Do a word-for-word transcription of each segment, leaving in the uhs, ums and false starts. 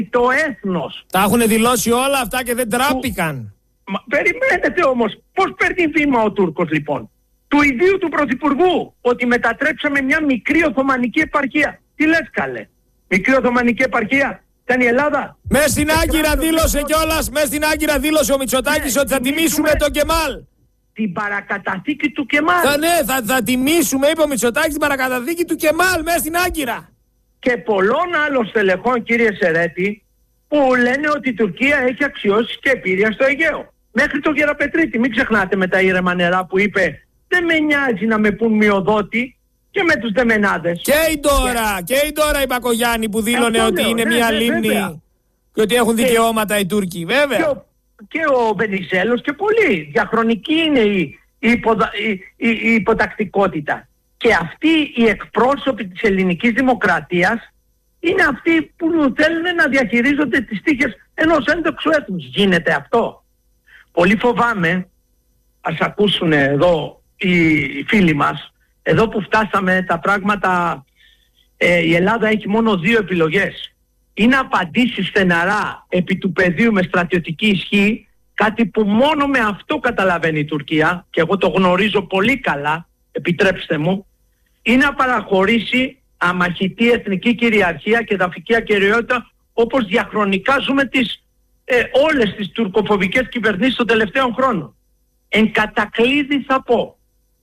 το έθνος. Τα έχουν δηλώσει όλα αυτά και δεν τράπηκαν. Μα, περιμένετε όμως, πώς παίρνει βήμα ο Τούρκος λοιπόν? Του ιδίου του Πρωθυπουργού, ότι μετατρέψαμε μια μικρή Οθωμανική επαρχία. Τι λες καλέ? Μικρή Οθωμανική επαρχία ήταν η Ελλάδα. Μες στην Άγκυρα δήλωσε κιόλας, μες στην Άγκυρα δήλωσε ο Μητσοτάκης ναι, ότι θα τιμήσουμε τον Κεμάλ. Την παρακαταθήκη του Κεμάλ. Θα, ναι, θα, θα τιμήσουμε, είπε ο Μητσοτάκης, την παρακαταθήκη του Κεμάλ μέσα στην Άγκυρα. Και πολλών άλλων στελεχών, κύριε Σερέτη, που λένε ότι η Τουρκία έχει αξιώσεις και επίρρεια στο Αιγαίο. Μέχρι το Γεραπετρίτη, μην ξεχνάτε με τα ήρεμα νερά που είπε δεν με νοιάζει να με πουν μειοδότη και με τους δεμενάδες. Και η Ντόρα, και, και η Ντόρα η Μπακογιάννη που δήλωνε αυτό ότι λέω, είναι ναι, μια ναι, λίμνη βέβαια. Και ότι έχουν δικαιώματα και, οι Τούρκοι, βέβαια. Και ο, και ο Βενιζέλος και πολλοί. Διαχρονική είναι η, η, υποδα, η, η, η υποτακτικότητα. Και αυτοί οι εκπρόσωποι της ελληνικής δημοκρατίας είναι αυτοί που θέλουν να διαχειρίζονται τις τύχες ενός έντοξου έθνους. Γίνεται αυτό? Πολύ φοβάμαι, ας ακούσουν εδώ οι φίλοι μας, εδώ που φτάσαμε τα πράγματα, ε, η Ελλάδα έχει μόνο δύο επιλογές. Ή να απαντήσει στεναρά επί του πεδίου με στρατιωτική ισχύ, κάτι που μόνο με αυτό καταλαβαίνει η Τουρκία, και εγώ το γνωρίζω πολύ καλά, επιτρέψτε μου, ή να παραχωρήσει αμαχητή εθνική κυριαρχία και εδαφική ακεραιότητα, όπως διαχρονικά ζούμε τις, ε, όλες τις τουρκοφοβικές κυβερνήσεις των τελευταίων χρόνων. Εν κατακλείδη θα πω,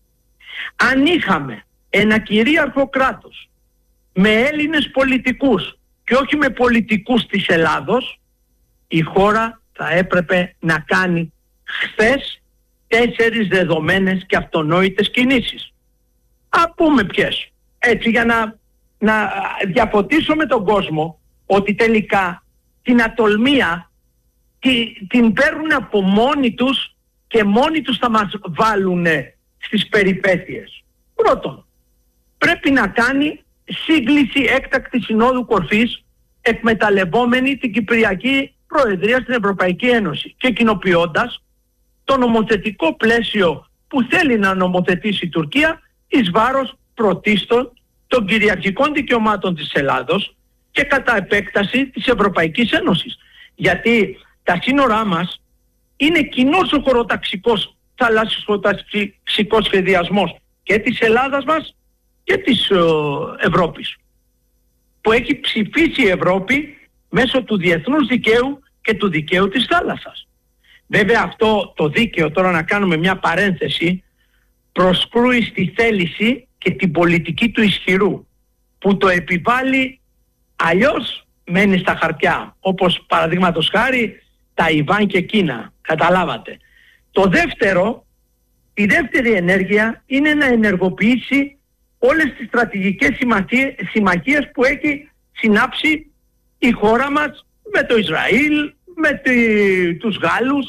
αν είχαμε ένα κυρίαρχο κράτος με Έλληνες πολιτικούς και όχι με πολιτικούς της Ελλάδος, η χώρα θα έπρεπε να κάνει χθες τέσσερις δεδομένες και αυτονόητες κινήσεις. Α πούμε ποιες, έτσι για να, να διαφωτίσω με τον κόσμο ότι τελικά την ατολμία τη, την παίρνουν από μόνοι τους και μόνοι τους θα μας βάλουν στις περιπέτειες. Πρώτον, πρέπει να κάνει σύγκληση έκτακτης συνόδου κορφής εκμεταλλευόμενη την Κυπριακή Προεδρία στην Ευρωπαϊκή Ένωση και κοινοποιώντας το νομοθετικό πλαίσιο που θέλει να νομοθετήσει η Τουρκία εις βάρος πρωτίστων των κυριαρχικών δικαιωμάτων της Ελλάδος και κατά επέκταση της Ευρωπαϊκής Ένωσης. Γιατί τα σύνορά μας είναι κοινός ο χωροταξικός, θαλάσσιος χωροταξικός σχεδιασμός και της Ελλάδας μας και της ο, Ευρώπης, που έχει ψηφίσει η Ευρώπη μέσω του διεθνούς δικαίου και του δικαίου της θάλασσας. Βέβαια αυτό το δίκαιο, τώρα να κάνουμε μια παρένθεση, προσκρούει στη θέληση και την πολιτική του ισχυρού, που το επιβάλλει, αλλιώς μένει στα χαρτιά, όπως παραδείγματος χάρη Ταϊβάν και Κίνα, καταλάβατε. Το δεύτερο, η δεύτερη ενέργεια είναι να ενεργοποιήσει όλες τις στρατηγικές συμμαχίες που έχει συνάψει η χώρα μας με το Ισραήλ, με τη, τους Γάλλους,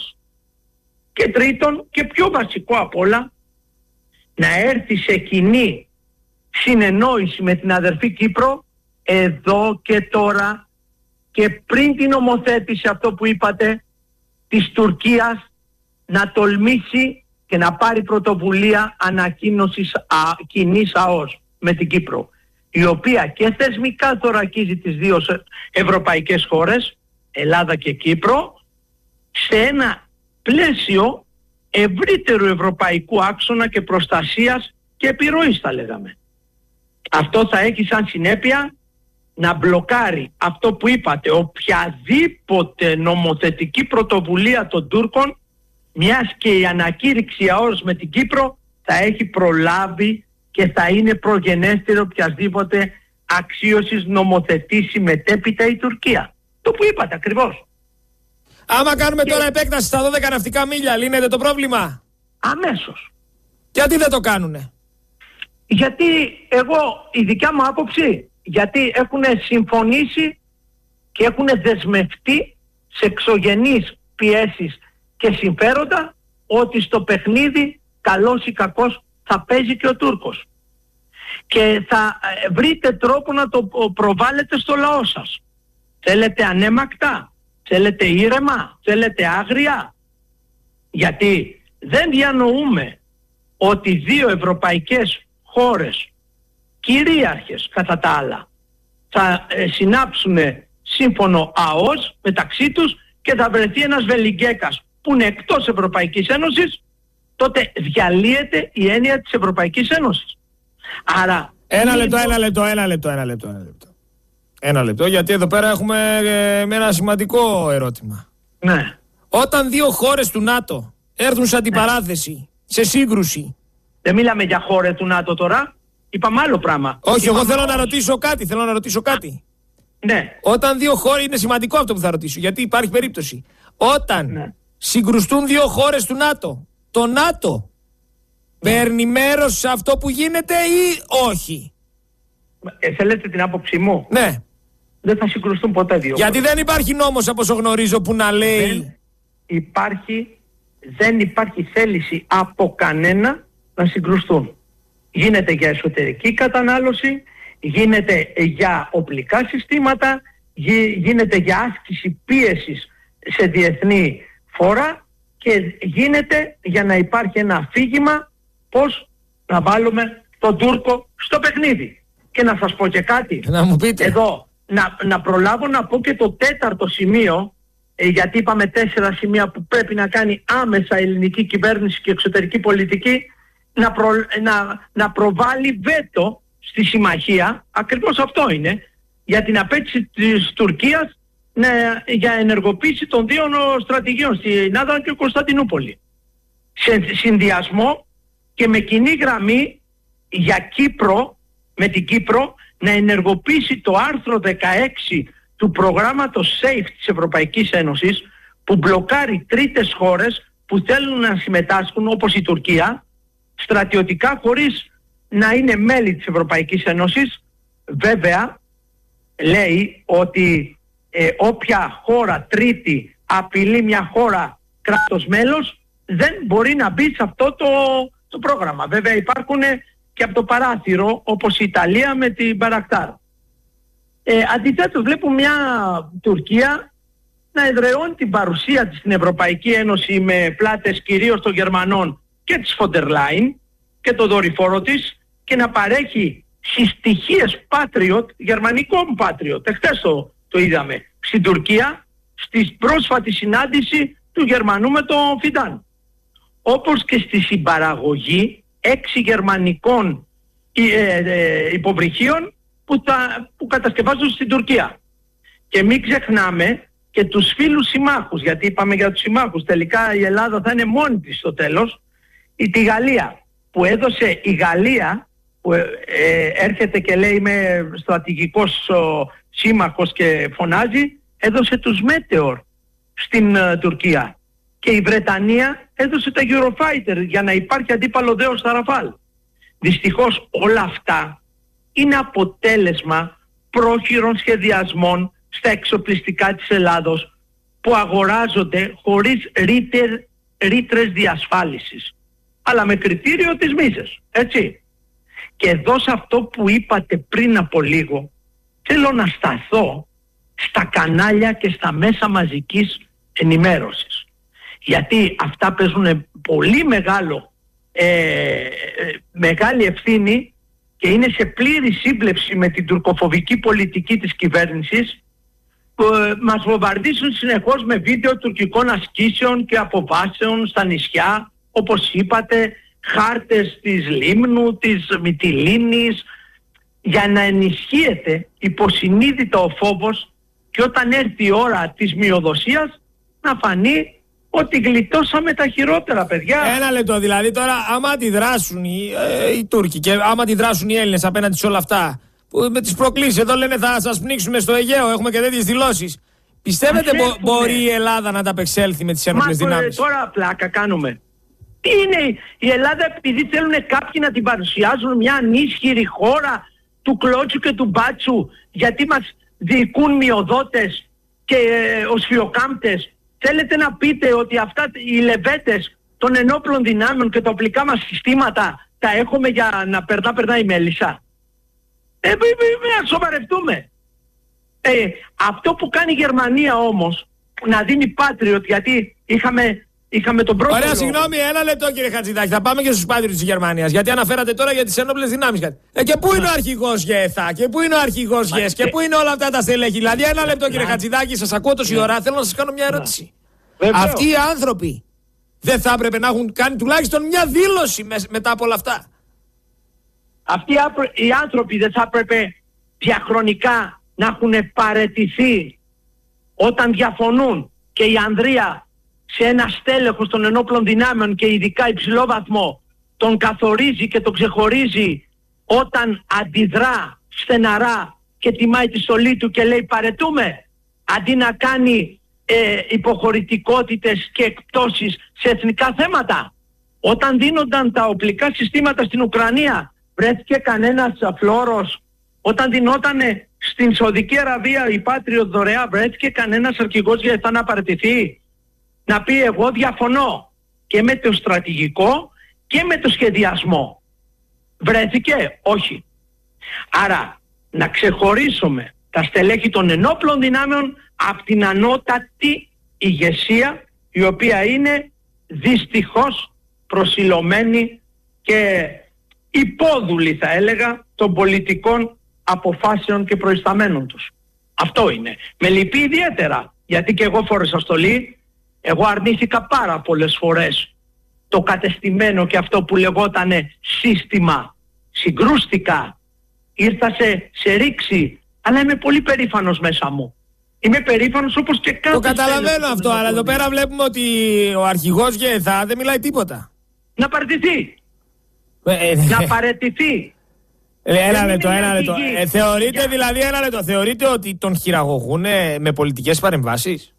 και τρίτον και πιο βασικό απ' όλα, να έρθει σε κοινή συνεννόηση με την αδερφή Κύπρο εδώ και τώρα και πριν την ομοθέτηση, αυτό που είπατε, της Τουρκίας, να τολμήσει και να πάρει πρωτοβουλία ανακοίνωσης α, κοινής ΑΟΣ με την Κύπρο, η οποία και θεσμικά θωρακίζει τις δύο ευρωπαϊκές χώρες, Ελλάδα και Κύπρο, σε ένα πλαίσιο ευρύτερου ευρωπαϊκού άξονα και προστασίας και επιρροής, θα λέγαμε. Αυτό θα έχει σαν συνέπεια να μπλοκάρει αυτό που είπατε, οποιαδήποτε νομοθετική πρωτοβουλία των Τούρκων, μιας και η ανακήρυξη ΑΟΣ με την Κύπρο θα έχει προλάβει και θα είναι προγενέστερο οποιασδήποτε αξίωσης νομοθετήσει μετέπειτα η Τουρκία. Το που είπατε ακριβώς. Άμα κάνουμε και... τώρα επέκταση στα δώδεκα ναυτικά μίλια, λύνεται το πρόβλημα? Αμέσως. Γιατί δεν το κάνουνε? Γιατί εγώ, η δικιά μου άποψη, γιατί έχουν συμφωνήσει και έχουν δεσμευτεί σε εξωγενείς πιέσεις και συμφέροντα ότι στο παιχνίδι, καλός ή κακός, θα παίζει και ο Τούρκος. Και θα βρείτε τρόπο να το προβάλλετε στο λαό σας. Θέλετε ανέμακτα, θέλετε ήρεμα, θέλετε άγρια. Γιατί δεν διανοούμε ότι δύο ευρωπαϊκές χώρες, κυρίαρχες κατά τα άλλα, θα ε, συνάψουν σύμφωνο ΑΟΣ μεταξύ τους και θα βρεθεί ένας Βελιγγέκας που είναι εκτός Ευρωπαϊκής Ένωσης, τότε διαλύεται η έννοια της Ευρωπαϊκής Ένωσης. Άρα... Ένα λεπτό, ένα λεπτό, ένα λεπτό, ένα λεπτό, ένα λεπτό. Ένα λεπτό, γιατί εδώ πέρα έχουμε ε, ένα σημαντικό ερώτημα. Ναι. Όταν δύο χώρες του ΝΑΤΟ έρθουν σε αντιπαράθεση, ναι. σε σύγκρουση... Δεν μιλάμε για χώρες του ΝΑΤΟ τώρα, είπαμε άλλο πράγμα. Όχι, είπαμε... εγώ θέλω να ρωτήσω κάτι, θέλω να ρωτήσω κάτι. Ναι. Όταν δύο χώρες, είναι σημαντικό αυτό που θα ρωτήσω, γιατί υπάρχει περίπτωση. Όταν ναι. συγκρουστούν δύο χώρες του ΝΑΤΟ, το ΝΑΤΟ ναι. παίρνει μέρος σε αυτό που γίνεται ή όχι? Ε, θέλετε την άποψή μου? Ναι. Δεν θα συγκρουστούν ποτέ δύο. Γιατί χώρες. Δεν υπάρχει νόμος, από όσο γνωρίζω, που να λέει... Δεν υπάρχει, δεν υπάρχει θέληση από κανένα να συγκρουστούν. Γίνεται για εσωτερική κατανάλωση, γίνεται για οπλικά συστήματα, γίνεται για άσκηση πίεσης σε διεθνή φόρα και γίνεται για να υπάρχει ένα αφήγημα πώς να βάλουμε τον Τούρκο στο παιχνίδι. Και να σας πω και κάτι. Να μου πείτε. Εδώ, να, να προλάβω να πω και το τέταρτο σημείο, ε, γιατί είπαμε τέσσερα σημεία που πρέπει να κάνει άμεσα η ελληνική κυβέρνηση και εξωτερική πολιτική, να, προ, να, να προβάλλει βέτο στη συμμαχία, ακριβώς αυτό είναι, για την απέτηση της Τουρκίας να, για ενεργοποίηση των δύο στρατηγίων στην Άδρα και Κωνσταντινούπολη. Σε συνδυασμό και με κοινή γραμμή για Κύπρο, με την Κύπρο, να ενεργοποιήσει το άρθρο δεκαέξι του προγράμματος SAFE της Ευρωπαϊκής Ένωσης, που μπλοκάρει τρίτες χώρες που θέλουν να συμμετάσχουν, όπως η Τουρκία, στρατιωτικά χωρίς να είναι μέλη της Ευρωπαϊκής Ένωσης. Βέβαια, λέει ότι ε, όποια χώρα τρίτη απειλεί μια χώρα κράτος μέλος, δεν μπορεί να μπει σε αυτό το, το πρόγραμμα. Βέβαια υπάρχουν και από το παράθυρο, όπως η Ιταλία με την Μπαρακτάρ. Ε, αντιθέτως βλέπουμε μια Τουρκία να εδραιώνει την παρουσία της στην Ευρωπαϊκή Ένωση με πλάτες κυρίως των Γερμανών και της Φοντερ Λάιν και το δορυφόρο της, και να παρέχει συστοιχίες Patriot, γερμανικών Patriot. Εχθές το, το είδαμε στην Τουρκία, στη πρόσφατη συνάντηση του Γερμανού με τον Φιντάν. Όπως και στη συμπαραγωγή έξι γερμανικών ε, ε, υποβρυχίων που, τα, που κατασκευάζονται στην Τουρκία. Και μην ξεχνάμε και τους φίλους συμμάχους, γιατί είπαμε για τους συμμάχους, τελικά η Ελλάδα θα είναι μόνη της στο τέλος, η, τη Γαλλία, που έδωσε η Γαλλία, που ε, ε, έρχεται και λέει είμαι στρατηγικός ο, σύμμαχος και φωνάζει, έδωσε τους Meteor στην ε, Τουρκία. Και η Βρετανία έδωσε τα Eurofighter για να υπάρχει αντίπαλο δέος στα Ραφάλ. Δυστυχώς όλα αυτά είναι αποτέλεσμα πρόχειρων σχεδιασμών στα εξοπλιστικά της Ελλάδος που αγοράζονται χωρίς ρήτρες διασφάλισης, αλλά με κριτήριο τις μίζες, έτσι. Και εδώ σε αυτό που είπατε πριν από λίγο, θέλω να σταθώ στα κανάλια και στα μέσα μαζικής ενημέρωσης. Γιατί αυτά παίζουν πολύ μεγάλο, ε, μεγάλη ευθύνη και είναι σε πλήρη σύμπλευση με την τουρκοφοβική πολιτική της κυβέρνησης, που ε, μας βομβαρδίζουν συνεχώς με βίντεο τουρκικών ασκήσεων και αποβάσεων στα νησιά, όπως είπατε, χάρτες της Λίμνου, της Μυτιλήνης, για να ενισχύεται υποσυνείδητα ο φόβος και όταν έρθει η ώρα της μειοδοσίας να φανεί ότι γλιτώσαμε τα χειρότερα, παιδιά. Ένα λεπτό, δηλαδή τώρα άμα αντιδράσουν οι, ε, οι Τούρκοι και άμα αντιδράσουν οι Έλληνες απέναντι σε όλα αυτά, που με τις προκλήσεις, εδώ λένε θα σας πνίξουμε στο Αιγαίο, έχουμε και τέτοιες δηλώσεις. Πιστεύετε μπο, μπορεί η Ελλάδα να ανταπεξέλθει με τις ένοπλες δυνάμεις? Τώρα πλάκα κάνουμε. Τι είναι η Ελλάδα, επειδή θέλουν κάποιοι να την παρουσιάζουν μια ανίσχυρη χώρα του κλώτσου και του μπάτσου, γιατί μας διοικούν μειοδότες και ε, οσφιοκάμπτες? Θέλετε να πείτε ότι αυτά οι λεβέτες των ενόπλων δυνάμεων και τα οπλικά μας συστήματα τα έχουμε για να περνά περνά η μέλισσα? Ε, να σοβαρευτούμε. Ε, αυτό που κάνει η Γερμανία όμως, να δίνει Patriot, γιατί είχαμε είχαμε τον πρώτο. Ωραία, λόγο. συγγνώμη, ένα λεπτό κύριε Χατζηδάκη. Θα πάμε και στους Patriots της Γερμανίας. Γιατί αναφέρατε τώρα για τις ενόπλες δυνάμεις. Ε, και πού είναι ο αρχηγός ΓΕΘΑ, και πού είναι ο αρχηγός ΓΕΣ, και πού είναι όλα αυτά τα στελέχη. Δηλαδή, ένα λεπτό κύριε Χατζηδάκη, σας ακούω τόση ώρα. Θέλω να σας κάνω μια ερώτηση. Αυτοί οι άνθρωποι δεν θα έπρεπε να έχουν κάνει τουλάχιστον μια δήλωση μετά από όλα αυτά? Αυτοί οι άνθρωποι δεν θα έπρεπε διαχρονικά να έχουν παραιτηθεί όταν διαφωνούν και η Ανδρεία σε ένα στέλεχος των ενόπλων δυνάμεων και ειδικά υψηλό βαθμό τον καθορίζει και τον ξεχωρίζει όταν αντιδρά στεναρά και τιμάει τη στολή του και λέει παρετούμε, αντί να κάνει ε, υποχωρητικότητες και εκπτώσεις σε εθνικά θέματα? Όταν δίνονταν τα οπλικά συστήματα στην Ουκρανία, βρέθηκε κανένας φλόρος? Όταν δινότανε στην Σαουδική Αραβία η Patriot δωρεά, βρέθηκε κανένας αρχηγός για να παραιτηθεί? Να πει εγώ διαφωνώ και με το στρατηγικό και με το σχεδιασμό? Βρέθηκε? Όχι. Άρα να ξεχωρίσουμε τα στελέχη των ενόπλων δυνάμεων από την ανώτατη ηγεσία, η οποία είναι δυστυχώς προσιλωμένη και υπόδουλη, θα έλεγα, των πολιτικών αποφάσεων και προϊσταμένων τους. Αυτό είναι. Με λυπεί ιδιαίτερα, γιατί και εγώ φόρεσα στολή. Εγώ αρνήθηκα πάρα πολλές φορές το κατεστημένο και αυτό που λεγότανε σύστημα. Συγκρούστηκα, ήρθα σε, σε ρήξη, αλλά είμαι πολύ περήφανος μέσα μου. Είμαι περήφανος όπως και κάθε... Το καταλαβαίνω αυτό, αλλά εδώ πέρα βλέπουμε ότι ο αρχηγός ΓΕΘΑ δεν μιλάει τίποτα. Να παραιτηθεί. Ε, ε, να παραιτηθεί. Ε, ένα λεπτό, ένα λεπτό. Ε, θεωρείτε, δηλαδή, ένα λεπτό, θεωρείτε ότι τον χειραγωγούν με πολιτικές παρεμβάσεις?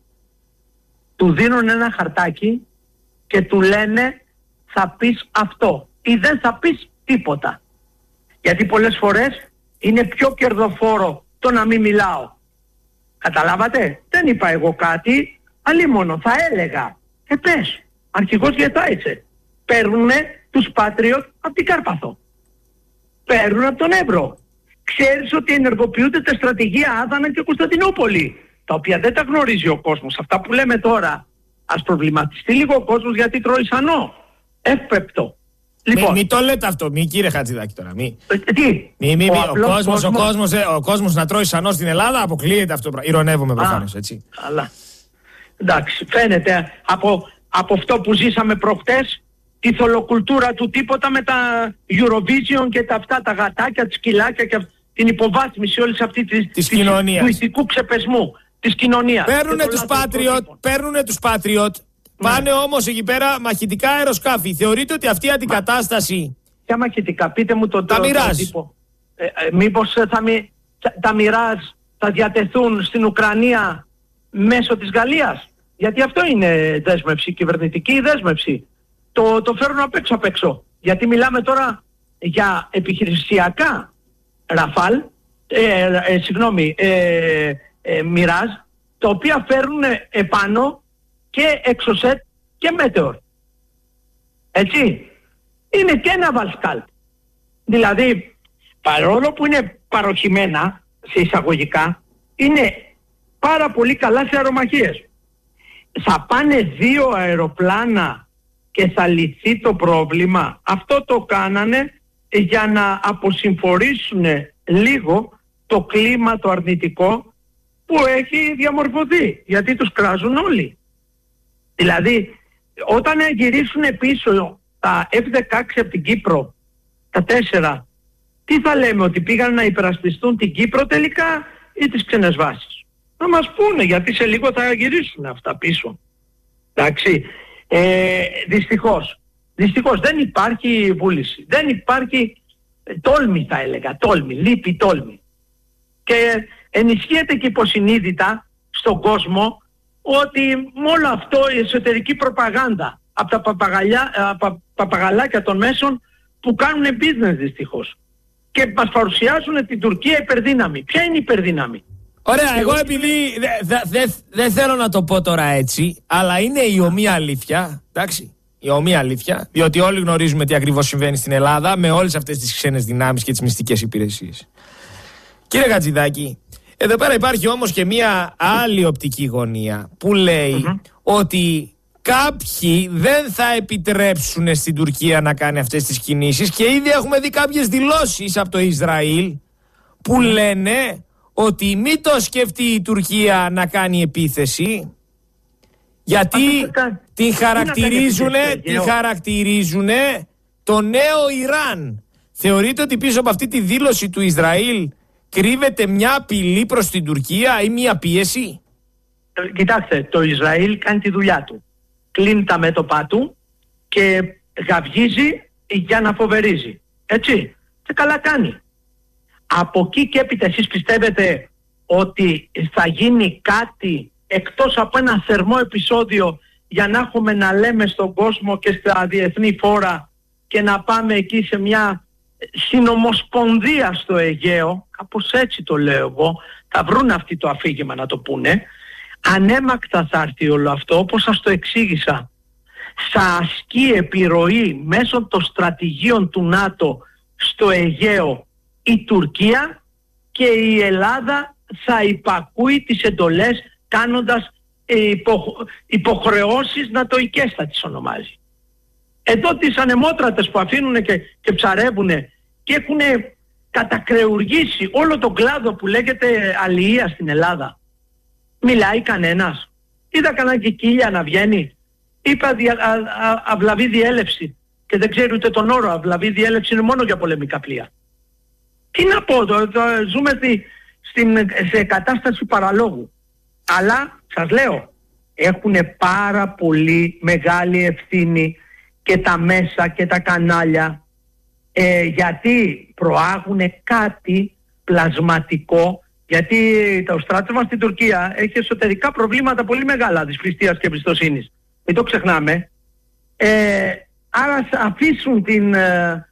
Του δίνουν ένα χαρτάκι και του λένε θα πεις αυτό ή δεν θα πεις τίποτα. Γιατί πολλές φορές είναι πιο κερδοφόρο το να μην μιλάω. Καταλάβατε? Δεν είπα εγώ κάτι, αλλήμωνο θα έλεγα. Ε πες, αρχηγός ΓΕΘΑ είσαι. Παίρνουνε τους Patriot από την Κάρπαθο. Παίρνουν από τον Εύρο. Ξέρεις ότι ενεργοποιούνται τα στρατηγία Άδανα και Κωνσταντινούπολη, τα οποία δεν τα γνωρίζει ο κόσμος. Αυτά που λέμε τώρα, ας προβληματιστεί λίγο ο κόσμος γιατί τρώει σανό. Εύπεπτο. Λοιπόν, μην μη το λέτε αυτό, μη κύριε Χατζηδάκη τώρα. Μη. Ε, τι, μη, μη, ο, μη, ο, κόσμος, κόσμος, ο, κόσμος, ε, ο κόσμος να τρώει σανό στην Ελλάδα αποκλείεται αυτό. Ηρωνεύομαι προφανώς, έτσι. Αλλά, εντάξει, φαίνεται από, από αυτό που ζήσαμε προχτές, τη θολοκουλτούρα του τίποτα με τα Eurovision και τα αυτά τα γατάκια, τα σκυλάκια και την υποβάθμιση όλης αυτής της, της κοινωνίας, του ηθικού ξεπεσμού της κοινωνίας. Παίρνουνε τους Patriot, παίρνουνε τους Patriot, πάνε όμως εκεί πέρα μαχητικά αεροσκάφη. Θεωρείτε ότι αυτή η αντικατάσταση... Ποια μαχητικά, πείτε μου το τα μοιράζ. Ε, ε, μήπως θα μη, τα, τα μοιράζ θα διατεθούν στην Ουκρανία μέσω της Γαλλίας? Γιατί αυτό είναι δέσμευση, κυβερνητική δέσμευση. Το, το φέρνουν απ' έξω απ' έξω. Γιατί μιλάμε τώρα για επιχειρησιακά Ραφάλ, ε, ε, συγγνώμη, ε, ε, Μιράζ, τα οποία φέρνουν επάνω και Εξοσέτ και Μέτεορ. Έτσι. Είναι και ένα Βαλσκάλ. Δηλαδή, παρόλο που είναι παροχημένα, σε εισαγωγικά, είναι πάρα πολύ καλά σε αερομαχίες. Θα πάνε δύο αεροπλάνα και θα λυθεί το πρόβλημα? Αυτό το κάνανε για να αποσυμφορήσουν λίγο το κλίμα το αρνητικό που έχει διαμορφωθεί, γιατί τους κράζουν όλοι. Δηλαδή όταν γυρίσουν πίσω τα εφ δεκαέξι από την Κύπρο, τα τέσσερα, τι θα λέμε, ότι πήγαν να υπερασπιστούν την Κύπρο τελικά ή τις ξένες βάσεις? Να μας πούνε, γιατί σε λίγο θα γυρίσουν αυτά πίσω. Εντάξει. Ε, δυστυχώς, δυστυχώς δεν υπάρχει βούληση, δεν υπάρχει ε, τόλμη, θα έλεγα, τόλμη, λείπει τόλμη. Και ενισχύεται και υποσυνείδητα στον κόσμο ότι με όλο αυτό η εσωτερική προπαγάνδα από τα παπαγαλιά, από παπαγαλάκια των μέσων που κάνουν business δυστυχώς και μας παρουσιάζουν την Τουρκία υπερδύναμη. Ποια είναι η υπερδύναμη? Ωραία, εγώ επειδή δεν δε, δε θέλω να το πω τώρα έτσι, αλλά είναι η ομοία αλήθεια, εντάξει, η ομοία αλήθεια, διότι όλοι γνωρίζουμε τι ακριβώς συμβαίνει στην Ελλάδα με όλες αυτές τις ξένες δυνάμεις και τις μυστικές υπηρεσίες. Κύριε Χατζηδάκη, εδώ πέρα υπάρχει όμως και μία άλλη οπτική γωνία που λέει mm-hmm. ότι κάποιοι δεν θα επιτρέψουν στην Τουρκία να κάνει αυτές τις κινήσεις και ήδη έχουμε δει κάποιες δηλώσεις από το Ισραήλ που λένε ότι μην το σκεφτεί η Τουρκία να κάνει επίθεση, γιατί την χαρακτηρίζουνε, την χαρακτηρίζουνε το νέο Ιράν. Θεωρείτε ότι πίσω από αυτή τη δήλωση του Ισραήλ κρύβεται μια απειλή προς την Τουρκία ή μια πίεση? Κοιτάξτε, το Ισραήλ κάνει τη δουλειά του. Κλείνει τα μέτωπά του και γαυγίζει για να φοβερίζει. Έτσι. Και καλά κάνει. Από εκεί και έπειτα εσείς πιστεύετε ότι θα γίνει κάτι εκτός από ένα θερμό επεισόδιο για να έχουμε να λέμε στον κόσμο και στα διεθνή φόρα και να πάμε εκεί σε μια συνομοσπονδία στο Αιγαίο, κάπως έτσι το λέω εγώ, θα βρουν αυτοί το αφήγημα να το πούνε, ανέμακτα θα έρθει όλο αυτό, όπως σας το εξήγησα, θα ασκεί επιρροή μέσω των στρατηγίων του ΝΑΤΟ στο Αιγαίο η Τουρκία και η Ελλάδα θα υπακούει τις εντολές κάνοντας υπο, υποχρεώσεις νατοικές, θα τις ονομάζει. Εδώ τις ανεμότρατες που αφήνουν και, και ψαρεύουν και έχουν κατακρεουργήσει όλο τον κλάδο που λέγεται αλληλεία στην Ελλάδα. Μιλάει κανένας? Είδα κανένα κικίλια να βγαίνει? Είπα δια, α, α, αυλαβή διέλευση και δεν ξέρει ούτε τον όρο. Αυλαβή διέλευση είναι μόνο για πολεμικά πλοία. Τι να πω, το, το, ζούμε στη, στην, σε κατάσταση παραλόγου. Αλλά σας λέω, έχουν πάρα πολύ μεγάλη ευθύνη και τα μέσα και τα κανάλια, ε, γιατί προάγουν κάτι πλασματικό, γιατί το στράτευμα στην Τουρκία έχει εσωτερικά προβλήματα πολύ μεγάλα δυσπιστίας και εμπιστοσύνης. Μην το ξεχνάμε. Ε, άρα αφήσουν την, ε,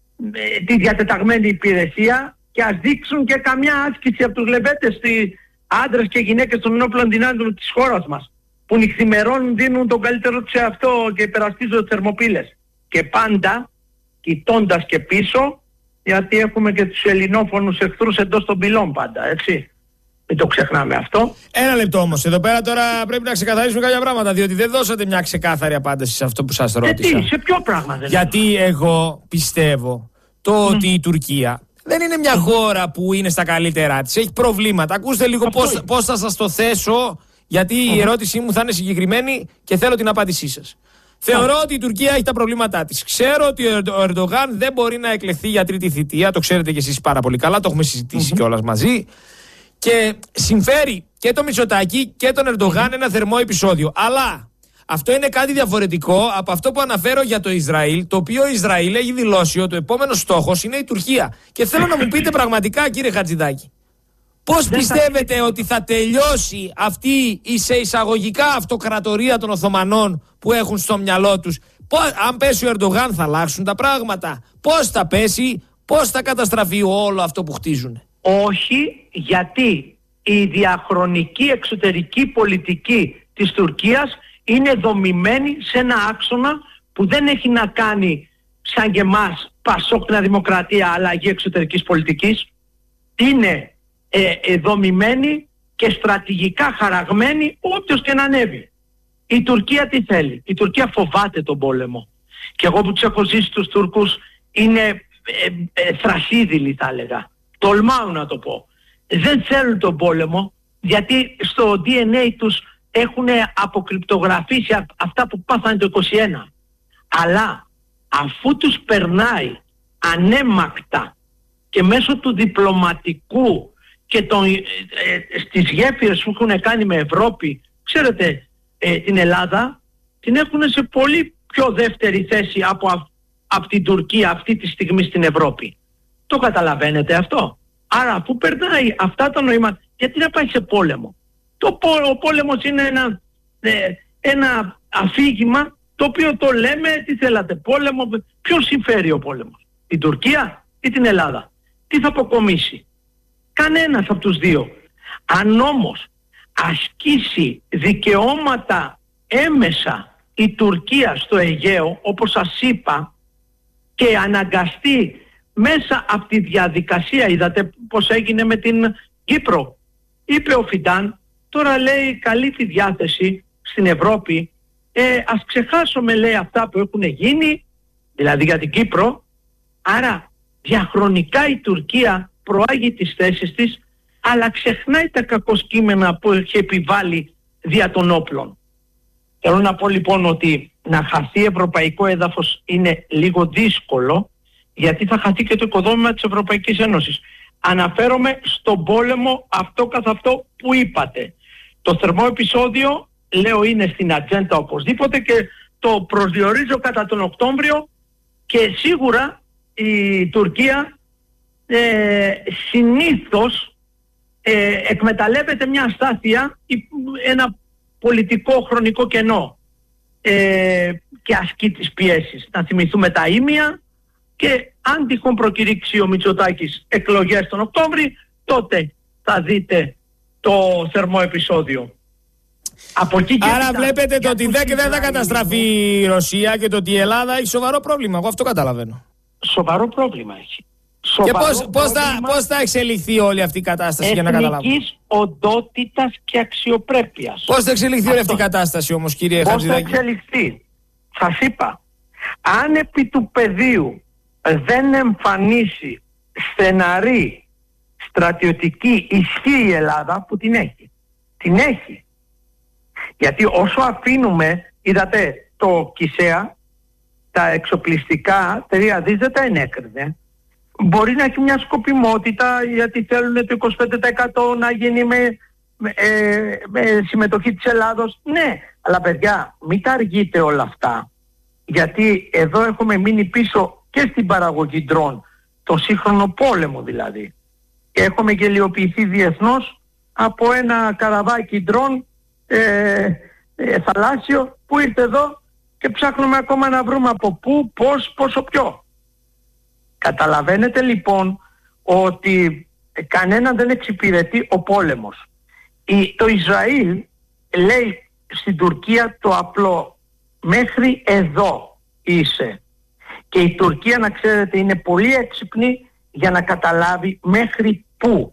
τη διατεταγμένη υπηρεσία και ας δείξουν και καμιά άσκηση από τους λεβέτες, στις άντρες και γυναίκες των ενόπλων δυνάμεων της χώρας μας, που νυχθημερών δίνουν τον καλύτερο τους εαυτό και υπερασπίζονται τις θερμοπύλες. Και πάντα κοιτώντας και πίσω, γιατί έχουμε και τους ελληνόφωνους εχθρούς εντός των πυλών πάντα, έτσι. Μην το ξεχνάμε αυτό. Ένα λεπτό όμως. Εδώ πέρα τώρα πρέπει να ξεκαθαρίσουμε κάποια πράγματα, διότι δεν δώσατε μια ξεκάθαρη απάντηση σε αυτό που σας ρώτησα. Γιατί, σε ποιο πράγμα δεν Γιατί είναι? Εγώ πιστεύω το mm. ότι η Τουρκία δεν είναι μια χώρα που είναι στα καλύτερά της. Έχει προβλήματα. Ακούστε λίγο πώς, πώς θα σας το θέσω, γιατί mm. η ερώτησή μου θα είναι συγκεκριμένη και θέλω την απάντησή σας. Θεωρώ ότι η Τουρκία έχει τα προβλήματά της. Ξέρω ότι ο Ερντογάν δεν μπορεί να εκλεχθεί για τρίτη θητεία. Το ξέρετε κι εσείς πάρα πολύ καλά. Το έχουμε συζητήσει mm-hmm. κιόλας μαζί. Και συμφέρει και το Μητσοτάκη και τον Ερντογάν mm-hmm. ένα θερμό επεισόδιο. Αλλά αυτό είναι κάτι διαφορετικό από αυτό που αναφέρω για το Ισραήλ. Το οποίο Ισραήλ έχει δηλώσει ότι ο επόμενος στόχος είναι η Τουρκία. Και θέλω να μου πείτε πραγματικά, κύριε Χατζηδάκη, πώς πιστεύετε ότι θα τελειώσει αυτή η σε εισαγωγικά αυτοκρατορία των Οθωμανών που έχουν στο μυαλό τους? Πώς, αν πέσει ο Ερντογάν θα αλλάξουν τα πράγματα? Πώς θα πέσει, πώς θα καταστραφεί όλο αυτό που χτίζουν? Όχι, γιατί η διαχρονική εξωτερική πολιτική της Τουρκίας είναι δομημένη σε ένα άξονα που δεν έχει να κάνει σαν και εμάς πασόκνα δημοκρατία αλλαγή εξωτερικής πολιτικής. Είναι ε, ε, δομημένη και στρατηγικά χαραγμένη όποιος και να ανέβει. Η Τουρκία τι θέλει? Η Τουρκία φοβάται τον πόλεμο. Και εγώ που τους έχω ζήσει τους Τούρκους είναι ε, ε, θρασίδηλοι θα έλεγα. Τολμάω να το πω. Δεν θέλουν τον πόλεμο γιατί στο ντι εν έι τους έχουν αποκρυπτογραφήσει αυτά που πάθανε το είκοσι ένα. Αλλά αφού τους περνάει ανέμακτα και μέσω του διπλωματικού και των, ε, ε, στις γέφυρες που έχουν κάνει με Ευρώπη, ξέρετε ε, την Ελλάδα την έχουν σε πολύ πιο δεύτερη θέση από, από την Τουρκία αυτή τη στιγμή στην Ευρώπη. Το καταλαβαίνετε αυτό? Άρα αφού περνάει αυτά τα νοήματα, γιατί να πάει σε πόλεμο? Το, ο πόλεμος είναι ένα, ε, ένα αφήγημα το οποίο το λέμε, τι θέλατε, πόλεμο, ποιον συμφέρει ο πόλεμος? Την Τουρκία ή την Ελλάδα? Τι θα αποκομίσει? Κανένας από τους δύο. Αν όμως ασκήσει δικαιώματα έμεσα η Τουρκία στο Αιγαίο, όπως σας είπα, και αναγκαστεί μέσα από τη διαδικασία, είδατε πως έγινε με την Κύπρο. Είπε ο Φιντάν, τώρα λέει καλή τη διάθεση στην Ευρώπη ε, ας ξεχάσουμε, λέει, αυτά που έχουν γίνει, δηλαδή για την Κύπρο. Άρα διαχρονικά η Τουρκία προάγει τις θέσεις της, αλλά ξεχνάει τα κακοσκήμενα που έχει επιβάλει δια των όπλων. Θέλω να πω λοιπόν ότι να χαθεί ευρωπαϊκό έδαφος είναι λίγο δύσκολο, γιατί θα χαθεί και το οικοδόμημα της Ευρωπαϊκής Ένωσης. Αναφέρομαι στον πόλεμο αυτό καθ' αυτό που είπατε. Το θερμό επεισόδιο, λέω, είναι στην ατζέντα οπωσδήποτε και το προσδιορίζω κατά τον Οκτώβριο, και σίγουρα η Τουρκία ε, συνήθως ε, εκμεταλλεύεται μια αστάθεια, ένα πολιτικό χρονικό κενό ε, και ασκεί τις πιέσεις. Να θυμηθούμε τα ίμια, και αν τυχόν προκηρύξει ο Μητσοτάκης εκλογές τον Οκτώβρη, τότε θα δείτε το θερμό επεισόδιο. Από εκεί και άρα βλέπετε το ότι δεν θα καταστραφεί η Ρωσία και το ότι η Ελλάδα έχει σοβαρό πρόβλημα. Εγώ αυτό καταλαβαίνω. Σοβαρό πρόβλημα έχει. Σοβαρό και πώς, πώς, θα, πώς θα εξελιχθεί όλη αυτή η κατάσταση, για να καταλάβω. Εθνικής οντότητας και αξιοπρέπειας. Πώς θα εξελιχθεί όλη αυτή η κατάσταση όμως, κύριε Χατζηδάκη? Πώς θα εξελιχθεί? Σας είπα, αν επί του πεδίου δεν εμφανίσει στεναρή στρατιωτική ισχύ η Ελλάδα, που την έχει. Την έχει. Γιατί όσο αφήνουμε, είδατε, το Κισέα, τα εξοπλιστικά, τρία δις δεν τα ενέκρινε. Μπορεί να έχει μια σκοπιμότητα, γιατί θέλουν το είκοσι πέντε τοις εκατό να γίνει με, με, ε, με συμμετοχή της Ελλάδος. Ναι, αλλά παιδιά, μην τα αργείτε όλα αυτά. Γιατί εδώ έχουμε μείνει πίσω και στην παραγωγή ντρόν, το σύγχρονο πόλεμο δηλαδή. Και έχουμε γελιοποιηθεί διεθνώς από ένα καραβάκι ντρόν ε, ε, θαλάσσιο που ήρθε εδώ και ψάχνουμε ακόμα να βρούμε από πού, πώς, πόσο ποιο. Καταλαβαίνετε λοιπόν ότι κανέναν δεν εξυπηρετεί ο πόλεμος. Η, το Ισραήλ λέει στην Τουρκία το απλό: μέχρι εδώ είσαι. Και η Τουρκία, να ξέρετε, είναι πολύ έξυπνη για να καταλάβει μέχρι πού.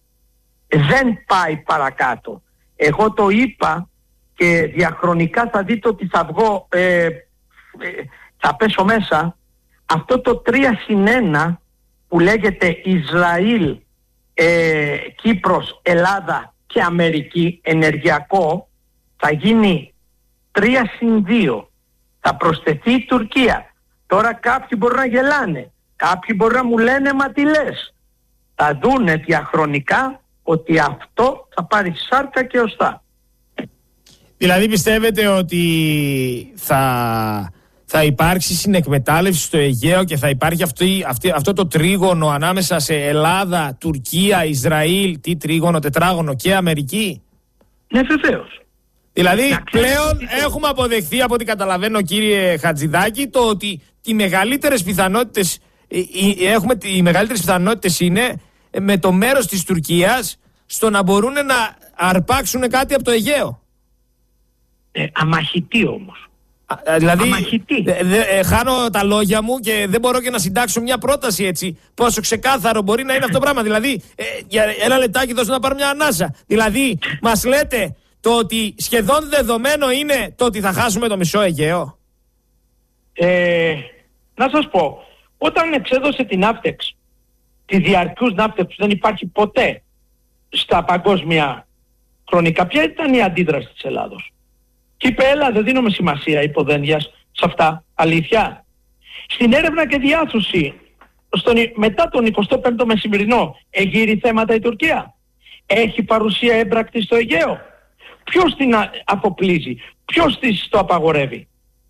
Δεν πάει παρακάτω. Εγώ το είπα και διαχρονικά θα δείτε ότι θα βγω, ε, ε, θα πέσω μέσα. Αυτό το τρία συν ένα που λέγεται Ισραήλ, ε, Κύπρος, Ελλάδα και Αμερική ενεργειακό, θα γίνει τρία συν δύο. Θα προσθεθεί η Τουρκία. Τώρα κάποιοι μπορεί να γελάνε, κάποιοι μπορεί να μου λένε μα τι λες. Θα δούνε διαχρονικά ότι αυτό θα πάρει σάρκα και οστά. Δηλαδή πιστεύετε ότι θα, θα υπάρξει συνεκμετάλλευση στο Αιγαίο και θα υπάρχει αυτή, αυτή, αυτό το τρίγωνο ανάμεσα σε Ελλάδα, Τουρκία, Ισραήλ, τι τρίγωνο, τετράγωνο και Αμερική? Ναι, βεβαίως. Δηλαδή πλέον έχουμε αποδεχθεί, από ό,τι καταλαβαίνω, κύριε Χατζηδάκη, το ότι οι μεγαλύτερες πιθανότητες, έχουμε, οι μεγαλύτερες πιθανότητες είναι με το μέρος της Τουρκίας στο να μπορούν να αρπάξουν κάτι από το Αιγαίο. Ε, αμαχητή όμως. Α, δηλαδή αμαχητή. Δε, δε, ε, χάνω τα λόγια μου και δεν μπορώ και να συντάξω μια πρόταση έτσι. Πόσο ξεκάθαρο μπορεί να είναι αυτό το πράγμα. Δηλαδή, ε, για ένα λεπτάκι δώστε να πάρω μια ανάσα. Δηλαδή, μας λέτε το ότι σχεδόν δεδομένο είναι το ότι θα χάσουμε το μισό Αιγαίο. Ε, να σας πω, όταν εξέδωσε την Ναύτεξ, τη διαρκούς Ναύτεξ που δεν υπάρχει ποτέ στα παγκόσμια χρονικά, ποια ήταν η αντίδραση της Ελλάδος? Και είπε, έλα, δεν δίνουμε σημασία υποδένειας σε αυτά, αλήθεια. Στην έρευνα και διάσωση, στον, μετά τον εικοστό πέμπτο μεσημερινό, εγείρει θέματα η Τουρκία? Έχει παρουσία έμπρακτη στο Αιγαίο? Ποιος την αφοπλίζει? Ποιος της το απαγορεύει?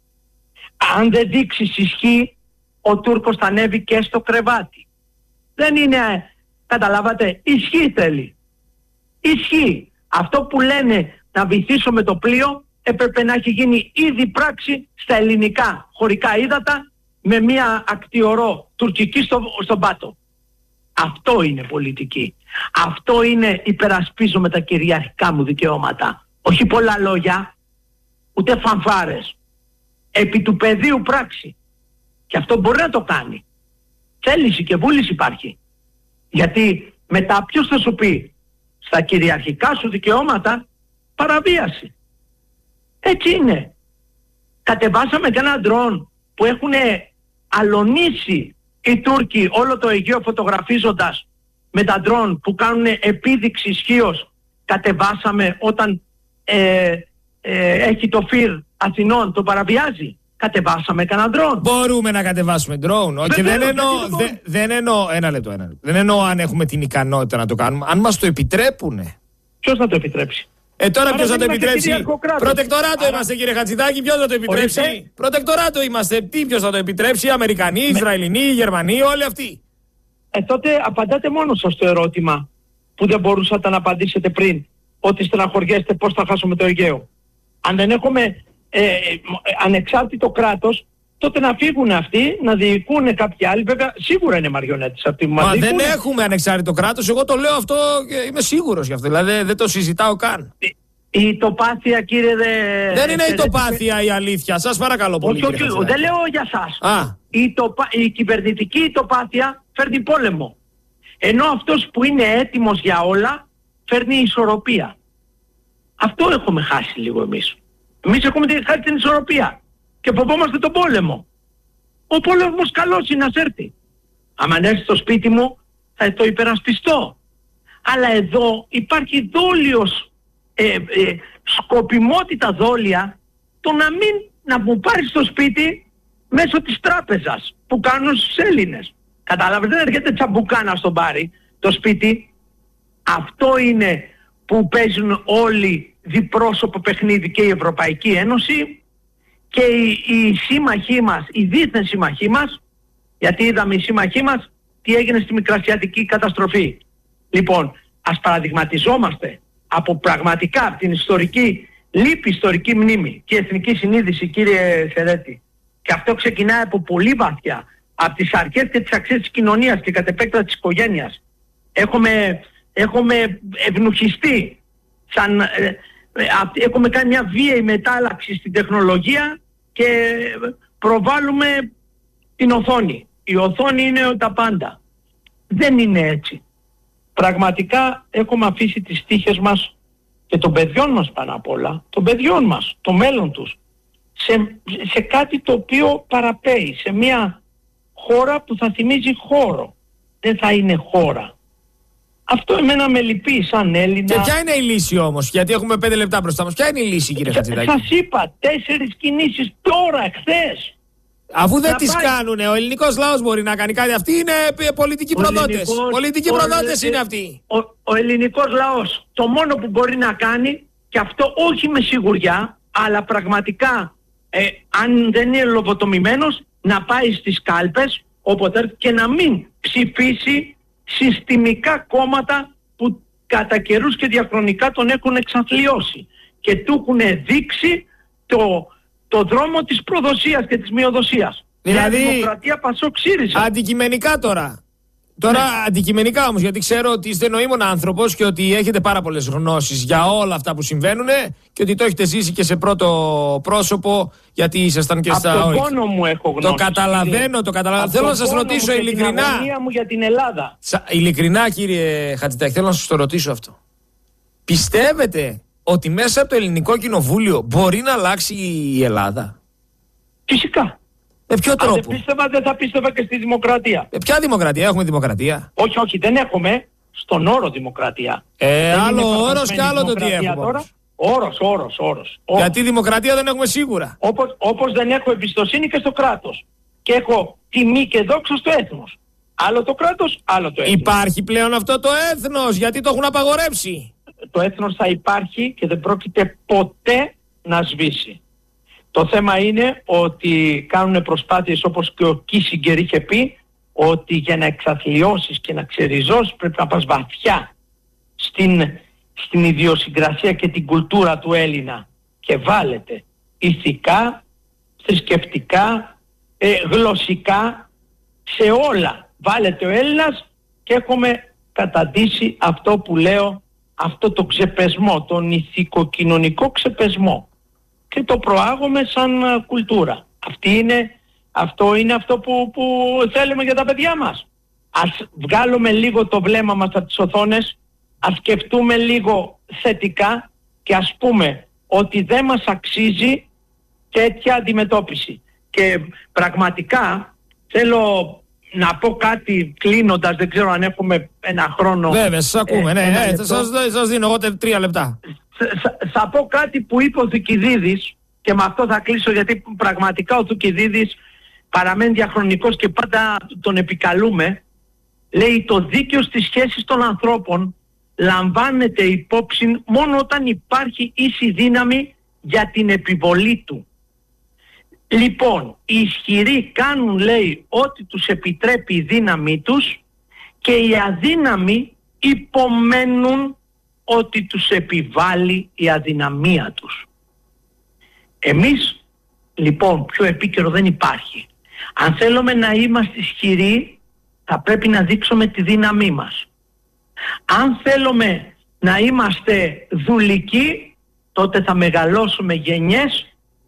Αν δεν δείξεις ισχύ, ο Τούρκος θα ανέβει και στο κρεβάτι. Δεν είναι, καταλάβατε, ισχύ θέλει. Ισχύ. Αυτό που λένε να βυθίσω με το πλοίο έπρεπε να έχει γίνει ήδη πράξη στα ελληνικά χωρικά ύδατα με μια ακτιορό τουρκική στο, στον πάτο. Αυτό είναι πολιτική. Αυτό είναι υπερασπίζω τα κυριαρχικά μου δικαιώματα. Όχι πολλά λόγια, ούτε φανφάρες. Επί του πεδίου πράξη. Και αυτό μπορεί να το κάνει. Θέληση και βούληση υπάρχει. Γιατί μετά ποιος θα σου πει στα κυριαρχικά σου δικαιώματα παραβίαση. Έτσι είναι. Κατεβάσαμε και ένα ντρόν που έχουν αλωνίσει οι Τούρκοι όλο το Αιγαίο φωτογραφίζοντας με τα ντρόν που κάνουν επίδειξη ισχύως. Κατεβάσαμε όταν ε, ε, έχει το φιρ Αθηνών, το παραβιάζει. Κατεβάσαμε κανένα ντρόν. Μπορούμε να κατεβάσουμε ντρόν. Και δεν εννοώ, δε, δεν εννοώ, ένα λεπτό, ένα λεπτό. Δεν εννοώ αν έχουμε την ικανότητα να το κάνουμε. Αν μας το επιτρέπουνε. Ποιος θα το επιτρέψει? Ε, τώρα ποιος θα το επιτρέψει? Προτεκτοράτο Άρα... είμαστε, κύριε Χατζηδάκη, ποιος θα το επιτρέψει? Ορίστε. Προτεκτοράτο είμαστε. Τι, ποιος θα το επιτρέψει? Αμερικανοί, Με... Ισραηλινοί, Γερμανοί, όλοι αυτοί. Ε, τότε απαντάτε μόνο σας το ερώτημα που δεν μπορούσατε να απαντήσετε πριν. Ότι στεναχωριέστε πώς θα χάσουμε το Αιγαίο. Αν δεν έχουμε ε, ε, ανεξάρτητο κράτος, τότε να φύγουν αυτοί, να διοικούν κάποιοι άλλοι. Βέβαια, σίγουρα είναι μαριονέτες αυτοί που μας Μα διοικούν. δεν έχουμε ανεξάρτητο κράτος. Εγώ το λέω αυτό και είμαι σίγουρος γι' αυτό. Δηλαδή δεν το συζητάω καν. Η, η τοπάθεια, κύριε. Δε... Δεν είναι δε... η τοπάθεια η αλήθεια. Σας παρακαλώ πολύ. Όχι, όχι, δεν λέω για σας. Α. Η, τοπα... η κυβερνητική τοπάθεια φέρνει πόλεμο. Ενώ αυτός που είναι έτοιμος για όλα φέρνει ισορροπία. Αυτό έχουμε χάσει λίγο εμείς. Εμείς έχουμε χάσει την ισορροπία και φοβόμαστε τον πόλεμο. Ο πόλεμος καλός είναι να έρθει. Αν έρθει στο σπίτι μου θα το υπερασπιστώ. Αλλά εδώ υπάρχει δόλιος, ε, ε, σκοπιμότητα δόλια το να μην να μου πάρει στο σπίτι μέσω της τράπεζας που κάνουν στους Έλληνες. Κατάλαβες, δεν έρχεται τσαμπουκά να στον πάρει το σπίτι. Αυτό είναι που παίζουν όλοι διπρόσωπο παιχνίδι, και η Ευρωπαϊκή Ένωση και οι, οι σύμμαχοί μας, οι δίθεν σύμμαχοί μας, γιατί είδαμε οι σύμμαχοί μας τι έγινε στη Μικρασιατική καταστροφή. Λοιπόν, ας παραδειγματιζόμαστε από πραγματικά από την ιστορική, λείπει ιστορική μνήμη και εθνική συνείδηση, κύριε Σερέτη. Και αυτό ξεκινάει από πολύ βαθιά, από τις αρχές και τις αξίες της κοινωνίας και κατ' επέκταση της οικογένειας. Έχουμε, έχουμε ευνουχιστεί, σαν, ε, ε, έχουμε κάνει μια βίαιη μετάλλαξη στην τεχνολογία και προβάλλουμε την οθόνη. Η οθόνη είναι τα πάντα. Δεν είναι έτσι. Πραγματικά έχουμε αφήσει τις τύχες μας και των παιδιών μας πάνω απ' όλα, των παιδιών μας, το μέλλον τους, σε, σε κάτι το οποίο παραπέει, σε μια χώρα που θα θυμίζει χώρο. Δεν θα είναι χώρα. Αυτό εμένα με λυπεί σαν Έλληνα. Και ποια είναι η λύση όμως? Γιατί έχουμε πέντε λεπτά μπροστά μας. Ποια είναι η λύση, κύριε Χατζηδάκη? Σας είπα, τέσσερις κινήσεις τώρα, εχθές. Αφού δεν τις πάει... κάνουνε, ο ελληνικός λαός μπορεί να κάνει κάτι. Αυτοί είναι πολιτικοί προδότες. Πολιτικοί ο, προδότες ο, είναι αυτοί. Ο, ο ελληνικός λαός το μόνο που μπορεί να κάνει, και αυτό όχι με σιγουριά, αλλά πραγματικά ε, αν δεν είναι λοβοτομημένος, να πάει στις κάλπες όποτε και να μην ψηφίσει συστημικά κόμματα που κατά καιρούς και διαχρονικά τον έχουν εξαθλιώσει και του έχουν δείξει το, το δρόμο της προδοσίας και της μειοδοσίας. Δηλαδή, η Δημοκρατία Πασόκ ΣΥΡΙΖΑ. Αντικειμενικά τώρα. Τώρα ναι. Αντικειμενικά όμως, γιατί ξέρω ότι είστε νοήμων άνθρωπος και ότι έχετε πάρα πολλές γνώσεις για όλα αυτά που συμβαίνουν και ότι το έχετε ζήσει και σε πρώτο πρόσωπο, γιατί ήσασταν και από στα... Από τον πόνο μου έχω γνώση. Το καταλαβαίνω, το καταλαβαίνω. Θέλω να σας ρωτήσω ειλικρινά. Την αγωνία μου για την Ελλάδα. Σα... Ειλικρινά, κύριε Χατζηδάκη, θέλω να σας το ρωτήσω αυτό. Πιστεύετε ότι μέσα από το ελληνικό κοινοβούλιο μπορεί να αλλάξει η Ελλάδα? Φυσικά. Με ποιο τρόπο? Αν δεν πίστευα, δεν θα πίστευα και στη δημοκρατία. Ε, ποια δημοκρατία? Έχουμε δημοκρατία? Όχι, όχι, δεν έχουμε στον όρο δημοκρατία. Ε, άλλο όρος και άλλο το τι έχουμε. Τώρα. Όρος, όρος, όρος. Γιατί δημοκρατία δεν έχουμε σίγουρα. Όπως, όπως δεν έχω εμπιστοσύνη και στο κράτος. Και έχω τιμή και δόξα στο έθνος. Άλλο το κράτος, άλλο το έθνος. Υπάρχει πλέον αυτό το έθνος? Γιατί το έχουν απαγορεύσει? Το έθνος θα υπάρχει και δεν πρόκειται ποτέ να σβήσει. Το θέμα είναι ότι κάνουν προσπάθειες, όπως και ο Κίσιγκερ είχε πει, ότι για να εξαθλιώσεις και να ξεριζώσεις πρέπει να πας βαθιά στην, στην ιδιοσυγκρασία και την κουλτούρα του Έλληνα και βάλετε ηθικά, θρησκευτικά, ε, γλωσσικά, σε όλα. Βάλετε ο Έλληνας και έχουμε καταντήσει αυτό που λέω, αυτό το ξεπεσμό, τον ηθικοκοινωνικό ξεπεσμό. Και το προάγουμε σαν uh, κουλτούρα. Αυτή είναι, αυτό είναι αυτό που, που θέλουμε για τα παιδιά μας. Ας βγάλουμε λίγο το βλέμμα μας από τις οθόνες, ας σκεφτούμε λίγο θετικά και ας πούμε ότι δεν μας αξίζει τέτοια αντιμετώπιση. Και πραγματικά θέλω να πω κάτι κλείνοντας, δεν ξέρω αν έχουμε ένα χρόνο. Βέβαια, σας ακούμε, ε, ναι, ναι, θα σας, σας δίνω εγώ τρία λεπτά. Θα, θα πω κάτι που είπε ο Θουκυδίδης και με αυτό θα κλείσω, γιατί πραγματικά ο Θουκυδίδης παραμένει διαχρονικός και πάντα τον επικαλούμε. Λέει, το δίκαιο στις σχέσεις των ανθρώπων λαμβάνεται υπόψη μόνο όταν υπάρχει ίση δύναμη για την επιβολή του. Λοιπόν, οι ισχυροί κάνουν, λέει, ό,τι τους επιτρέπει η δύναμή τους και οι αδύναμοι υπομένουν ό,τι τους επιβάλλει η αδυναμία τους. Εμείς, λοιπόν, πιο επίκαιρο δεν υπάρχει. Αν θέλουμε να είμαστε ισχυροί, θα πρέπει να δείξουμε τη δύναμή μας. Αν θέλουμε να είμαστε δουλικοί, τότε θα μεγαλώσουμε γενιές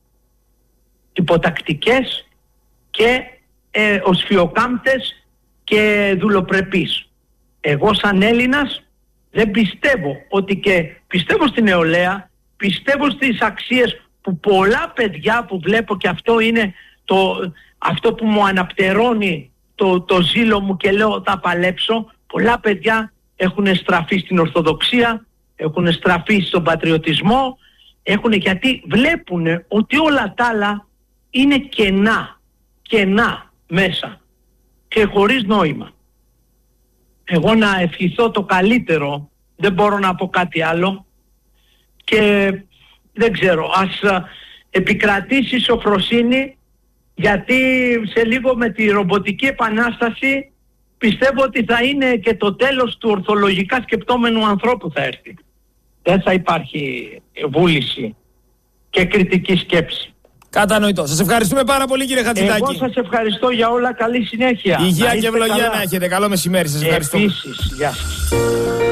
υποτακτικές και ε, οσφιοκάμπτες και δουλοπρεπείς. Εγώ σαν Έλληνας δεν πιστεύω ότι, και πιστεύω στην νεολαία, πιστεύω στις αξίες που πολλά παιδιά που βλέπω, και αυτό είναι το, αυτό που μου αναπτερώνει το, το ζήλο μου και λέω θα παλέψω. Πολλά παιδιά έχουν στραφεί στην Ορθοδοξία, έχουν στραφεί στον πατριωτισμό, έχουν, γιατί βλέπουν ότι όλα τα άλλα είναι κενά, κενά μέσα και χωρίς νόημα. Εγώ να ευχηθώ το καλύτερο, δεν μπορώ να πω κάτι άλλο, και δεν ξέρω, ας επικρατήσει σοφροσύνη, γιατί σε λίγο με τη ρομποτική επανάσταση πιστεύω ότι θα είναι και το τέλος του ορθολογικά σκεπτόμενου ανθρώπου θα έρθει. Δεν θα υπάρχει βούληση και κριτική σκέψη. Κατανοητό. Σας ευχαριστούμε πάρα πολύ, κύριε Χατζηδάκη. Εγώ σας ευχαριστώ για όλα. Καλή συνέχεια. Υγεία και ευλογία να έχετε. Καλό μεσημέρι. Σας ευχαριστώ. Επίσης. Γεια σας.